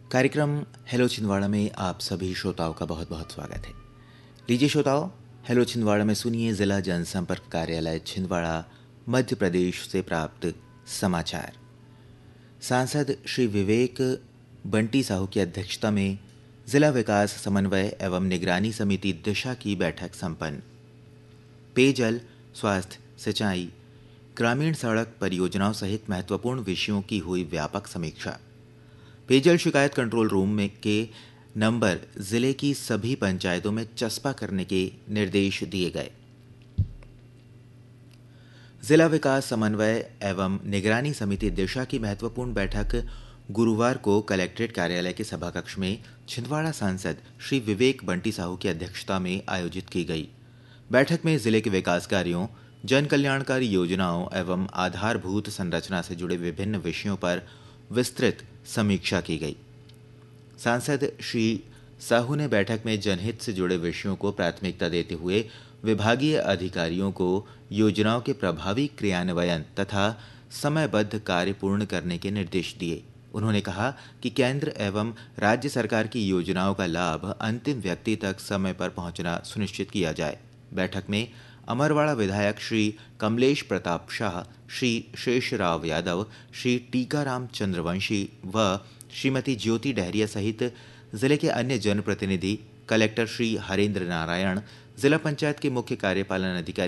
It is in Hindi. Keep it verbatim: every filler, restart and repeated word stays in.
कार्यक्रम हेलो छिंदवाड़ा में आप सभी श्रोताओं का बहुत बहुत स्वागत है। लीजिए श्रोताओं, हेलो छिंदवाड़ा में सुनिए जिला जनसंपर्क कार्यालय छिंदवाड़ा मध्य प्रदेश से प्राप्त समाचार। सांसद श्री विवेक बंटी साहू की अध्यक्षता में जिला विकास समन्वय एवं निगरानी समिति दिशा की बैठक संपन्न। पेयजल, स्वास्थ्य, सिंचाई, ग्रामीण सड़क परियोजनाओं सहित महत्वपूर्ण विषयों की हुई व्यापक समीक्षा। पेयजल शिकायत कंट्रोल रूम में के नंबर जिले की सभी पंचायतों में चस्पा करने के निर्देश दिए गए। जिला विकास समन्वय एवं निगरानी समिति दिशा की महत्वपूर्ण बैठक गुरुवार को कलेक्ट्रेट कार्यालय के सभाकक्ष में छिंदवाड़ा सांसद श्री विवेक बंटी साहू की अध्यक्षता में आयोजित की गई। बैठक में जिले के विकास कार्यों, जन कल्याणकारी योजनाओं एवं आधारभूत संरचना से जुड़े विभिन्न विषयों पर विस्तृत समीक्षा की गई। सांसद श्री साहू ने बैठक में जनहित से जुड़े विषयों को प्राथमिकता देते हुए विभागीय अधिकारियों को योजनाओं के प्रभावी क्रियान्वयन तथा समयबद्ध कार्य पूर्ण करने के निर्देश दिए। उन्होंने कहा कि केंद्र एवं राज्य सरकार की योजनाओं का लाभ अंतिम व्यक्ति तक समय पर पहुंचना सुनिश्चित किया जाए। बैठक में अमरवाड़ा विधायक श्री कमलेश प्रताप शाह, श्री शेषराव यादव, श्री टीकाराम चंद्रवंशी व श्रीमती ज्योति डहरिया सहित जिले के अन्य जनप्रतिनिधि, कलेक्टर श्री हरेंद्र नारायण, जिला पंचायत के मुख्य कार्यपालन अधिकारी